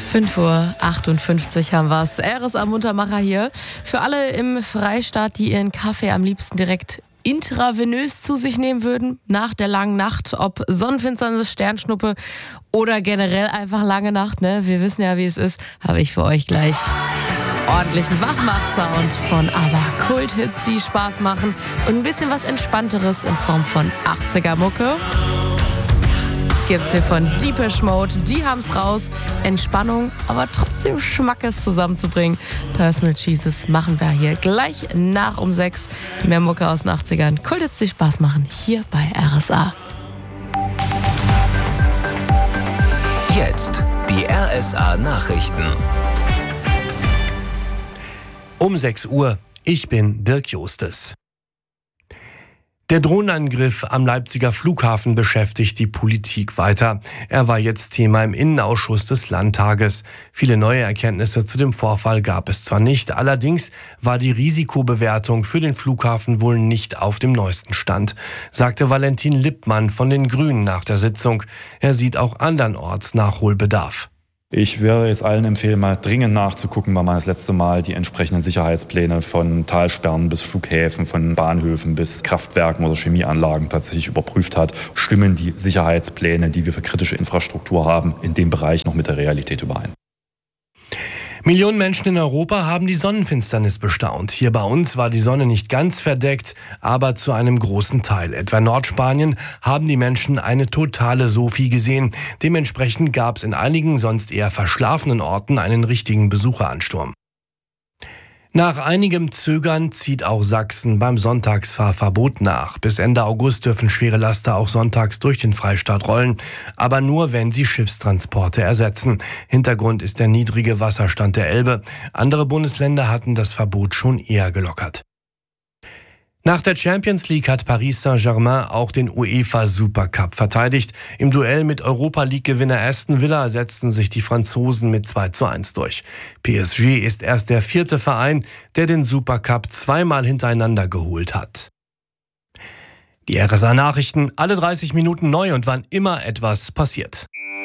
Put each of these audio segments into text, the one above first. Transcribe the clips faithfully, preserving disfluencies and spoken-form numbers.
fünf Uhr achtundfünfzig haben wir's. R S A Muntermacher hier. Für alle im Freistaat, die ihren Kaffee am liebsten direkt intravenös zu sich nehmen würden, nach der langen Nacht, ob Sonnenfinsternis, Sternschnuppe oder generell einfach lange Nacht, ne? Wir wissen ja, wie es ist, habe ich für euch gleich ordentlichen Wachmach-Sound von ABBA, Kulthits, die Spaß machen und ein bisschen was Entspannteres in Form von achtziger-Mucke. Gibt's hier von Depeche Mode, die haben's raus. Entspannung, aber trotzdem Schmackes zusammenzubringen. Personal Jesus machen wir hier gleich nach um sechs. Mehr Mucke aus den achtzigern. Kulthits, die Spaß machen, hier bei R S A. Jetzt die R S A Nachrichten. Um sechs Uhr, ich bin Dirk Jostes. Der Drohnenangriff am Leipziger Flughafen beschäftigt die Politik weiter. Er war jetzt Thema im Innenausschuss des Landtages. Viele neue Erkenntnisse zu dem Vorfall gab es zwar nicht, allerdings war die Risikobewertung für den Flughafen wohl nicht auf dem neuesten Stand, sagte Valentin Lippmann von den Grünen nach der Sitzung. Er sieht auch andernorts Nachholbedarf. Ich würde jetzt allen empfehlen, mal dringend nachzugucken, weil man das letzte Mal die entsprechenden Sicherheitspläne von Talsperren bis Flughäfen, von Bahnhöfen bis Kraftwerken oder Chemieanlagen tatsächlich überprüft hat. Stimmen die Sicherheitspläne, die wir für kritische Infrastruktur haben, in dem Bereich noch mit der Realität überein? Millionen Menschen in Europa haben die Sonnenfinsternis bestaunt. Hier bei uns war die Sonne nicht ganz verdeckt, aber zu einem großen Teil. Etwa in Nordspanien haben die Menschen eine totale Sophie gesehen. Dementsprechend gab es in einigen sonst eher verschlafenen Orten einen richtigen Besucheransturm. Nach einigem Zögern zieht auch Sachsen beim Sonntagsfahrverbot nach. Bis Ende August dürfen schwere Laster auch sonntags durch den Freistaat rollen, aber nur, wenn sie Schiffstransporte ersetzen. Hintergrund ist der niedrige Wasserstand der Elbe. Andere Bundesländer hatten das Verbot schon eher gelockert. Nach der Champions League hat Paris Saint-Germain auch den UEFA Supercup verteidigt. Im Duell mit Europa-League-Gewinner Aston Villa setzten sich die Franzosen mit zwei zu eins durch. P S G ist erst der vierte Verein, der den Supercup zweimal hintereinander geholt hat. Die R S A-Nachrichten, alle dreißig Minuten neu und wann immer etwas passiert.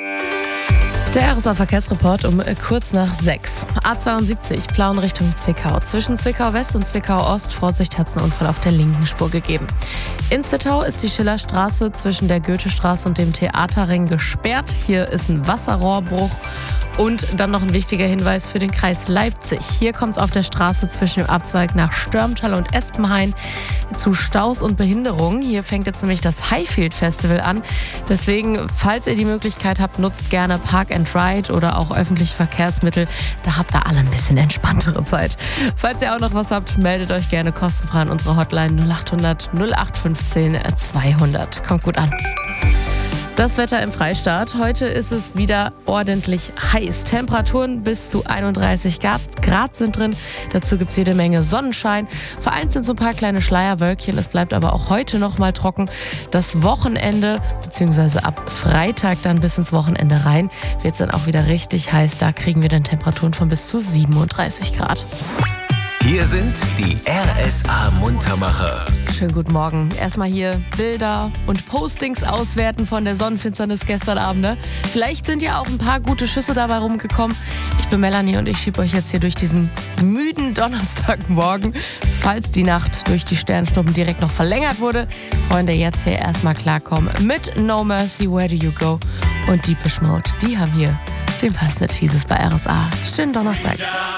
Der R S A-Verkehrsreport um kurz nach sechs. A zweiundsiebzig, Plauen Richtung Zwickau. Zwischen Zwickau West und Zwickau Ost, Vorsicht, hat es einen Unfall auf der linken Spur gegeben. In Zittau ist die Schillerstraße zwischen der Goethestraße und dem Theaterring gesperrt. Hier ist ein Wasserrohrbruch. Und dann noch ein wichtiger Hinweis für den Kreis Leipzig. Hier kommt es auf der Straße zwischen dem Abzweig nach Störmtal und Espenhain zu Staus und Behinderungen. Hier fängt jetzt nämlich das Highfield Festival an. Deswegen, falls ihr die Möglichkeit habt, nutzt gerne Park and Ride oder auch öffentliche Verkehrsmittel. Da habt ihr alle ein bisschen entspanntere Zeit. Falls ihr auch noch was habt, meldet euch gerne kostenfrei an unsere Hotline null acht hundert null acht fünfzehn zweihundert. Kommt gut an. Das Wetter im Freistaat. Heute ist es wieder ordentlich heiß. Temperaturen bis zu einunddreißig Grad sind drin. Dazu gibt es jede Menge Sonnenschein. Vereinzelt so ein paar kleine Schleierwölkchen. Es bleibt aber auch heute noch mal trocken. Das Wochenende, beziehungsweise ab Freitag dann bis ins Wochenende rein, wird es dann auch wieder richtig heiß. Da kriegen wir dann Temperaturen von bis zu siebenunddreißig Grad. Hier sind die R S A Muntermacher. Schönen guten Morgen. Erstmal hier Bilder und Postings auswerten von der Sonnenfinsternis gestern Abend. Ne? Vielleicht sind ja auch ein paar gute Schüsse dabei rumgekommen. Ich bin Melanie und ich schiebe euch jetzt hier durch diesen müden Donnerstagmorgen. Falls die Nacht durch die Sternschnuppen direkt noch verlängert wurde, Freunde, jetzt hier erstmal klarkommen mit No Mercy, Where Do You Go und Depeche Mode. Die haben hier den passenden Jesus bei R S A. Schönen Donnerstag.